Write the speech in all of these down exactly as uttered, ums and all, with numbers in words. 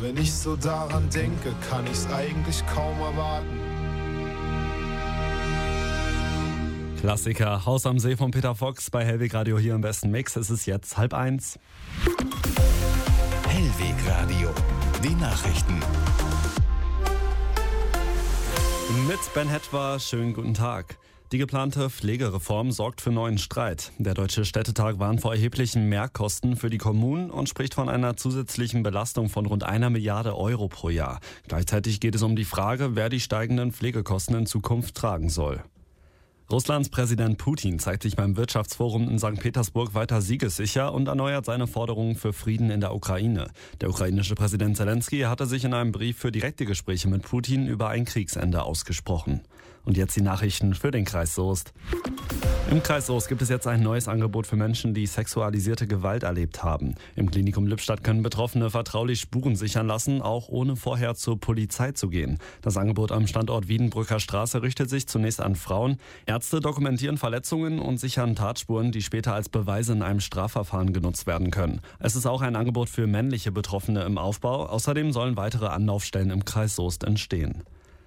Wenn ich so daran denke, kann ich's eigentlich kaum erwarten. Klassiker, Haus am See von Peter Fox bei Hellweg Radio hier im besten Mix. Es ist jetzt halb eins. Hellweg Radio, die Nachrichten. Mit Ben Hetwa, schönen guten Tag. Die geplante Pflegereform sorgt für neuen Streit. Der Deutsche Städtetag warnt vor erheblichen Mehrkosten für die Kommunen und spricht von einer zusätzlichen Belastung von rund einer Milliarde Euro pro Jahr. Gleichzeitig geht es um die Frage, wer die steigenden Pflegekosten in Zukunft tragen soll. Russlands Präsident Putin zeigt sich beim Wirtschaftsforum in Sankt Petersburg weiter siegessicher und erneuert seine Forderungen für Frieden in der Ukraine. Der ukrainische Präsident Zelensky hatte sich in einem Brief für direkte Gespräche mit Putin über ein Kriegsende ausgesprochen. Und jetzt die Nachrichten für den Kreis Soest. Im Kreis Soest gibt es jetzt ein neues Angebot für Menschen, die sexualisierte Gewalt erlebt haben. Im Klinikum Lippstadt können Betroffene vertraulich Spuren sichern lassen, auch ohne vorher zur Polizei zu gehen. Das Angebot am Standort Wiedenbrücker Straße richtet sich zunächst an Frauen. Ärzte dokumentieren Verletzungen und sichern Tatspuren, die später als Beweise in einem Strafverfahren genutzt werden können. Es ist auch ein Angebot für männliche Betroffene im Aufbau. Außerdem sollen weitere Anlaufstellen im Kreis Soest entstehen.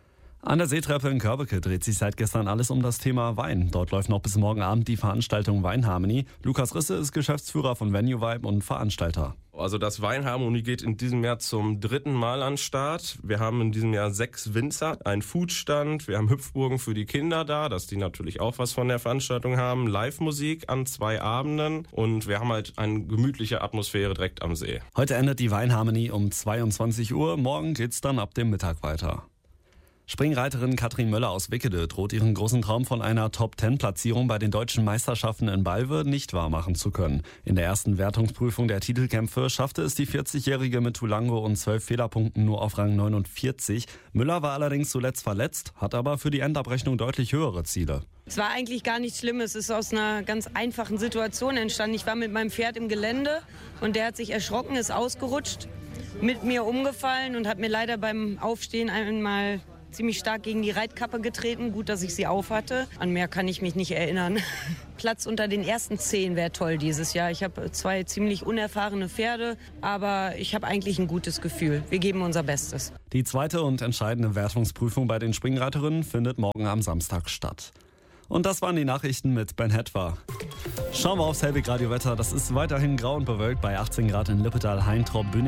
An der Seetreppe in Körbeke dreht sich seit gestern alles um das Thema Wein. Dort läuft noch bis morgen Abend die Veranstaltung Weinharmonie. Lukas Risse ist Geschäftsführer von Venue Vibe und Veranstalter. Also das Weinharmonie geht in diesem Jahr zum dritten Mal an den Start. Wir haben in diesem Jahr sechs Winzer, einen Foodstand, wir haben Hüpfburgen für die Kinder da, dass die natürlich auch was von der Veranstaltung haben, Live-Musik an zwei Abenden und wir haben halt eine gemütliche Atmosphäre direkt am See. Heute endet die Weinharmonie um zweiundzwanzig Uhr, morgen geht's dann ab dem Mittag weiter. Springreiterin Katrin Möller aus Wickede droht ihren großen Traum von einer Top-Zehn-Platzierung bei den deutschen Meisterschaften in Balve nicht wahrmachen zu können. In der ersten Wertungsprüfung der Titelkämpfe schaffte es die vierzigjährige mit Tulango und zwölf Fehlerpunkten nur auf Rang neunundvierzig. Müller war allerdings zuletzt verletzt, hat aber für die Endabrechnung deutlich höhere Ziele. Es war eigentlich gar nichts Schlimmes. Es ist aus einer ganz einfachen Situation entstanden. Ich war mit meinem Pferd im Gelände und der hat sich erschrocken, ist ausgerutscht, mit mir umgefallen und hat mir leider beim Aufstehen einmal ziemlich stark gegen die Reitkappe getreten. Gut, dass ich sie aufhatte. An mehr kann ich mich nicht erinnern. Platz unter den ersten zehn wäre toll dieses Jahr. Ich habe zwei ziemlich unerfahrene Pferde, aber ich habe eigentlich ein gutes Gefühl. Wir geben unser Bestes. Die zweite und entscheidende Wertungsprüfung bei den Springreiterinnen findet morgen am Samstag statt. Und das waren die Nachrichten mit Ben Hetwa. Schauen wir aufs Hellweg Radio Wetter. Das ist weiterhin grau und bewölkt bei achtzehn Grad in Lippetal, Heintrop, Bündel.